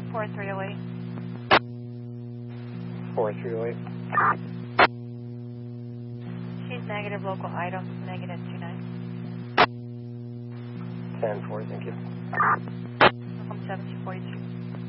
4308. 4308. She's negative, local item, negative 29. 10-4, thank you. From 1742.